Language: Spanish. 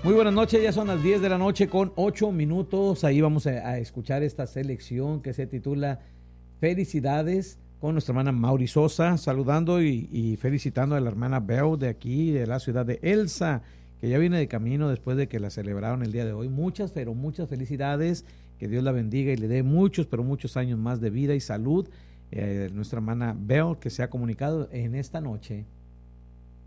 Muy buenas noches, ya son las 10 de la noche con 8 minutos. Ahí vamos a escuchar esta selección que se titula Felicidades con nuestra hermana Mauri Sosa, saludando y felicitando a la hermana Bell de aquí, de la ciudad de Elsa, que ya viene de camino después de que la celebraron el día de hoy. Muchas, pero muchas felicidades, que Dios la bendiga y le dé muchos, pero muchos años más de vida y salud. Nuestra hermana Bell, que se ha comunicado en esta noche.